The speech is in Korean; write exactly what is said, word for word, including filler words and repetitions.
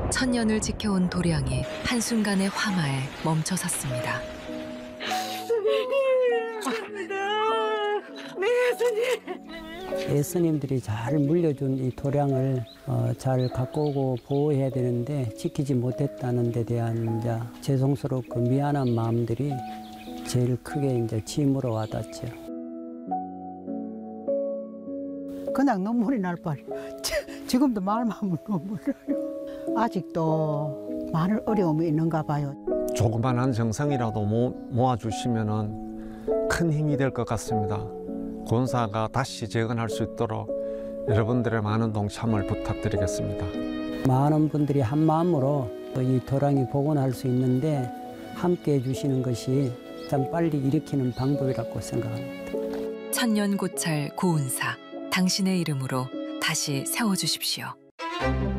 천년을 지켜온 도량이 한순간의 화마에 멈춰섰습니다. 예수님들이 잘 물려준 이 도량을 어, 잘 갖고 오고 보호해야 되는데 지키지 못했다는 데 대한 이제 죄송스럽고 미안한 마음들이 제일 크게 이제 짐으로 와닿죠. 그냥 눈물이 날 뻔. 지금도 말만 하면 눈물 나요. 아직도 많은 어려움이 있는가 봐요. 조그만한 정성이라도 모, 모아주시면 큰 힘이 될 것 같습니다. 권사가 다시 재건할 수 있도록 여러분들의 많은 동참을 부탁드리겠습니다. 많은 분들이 한 마음으로 이 도량이 복원할 수 있는데 함께 해주시는 것이 참 빨리 일으키는 방법이라고 생각합니다. 천년 고찰 고운사, 당신의 이름으로 다시 세워주십시오.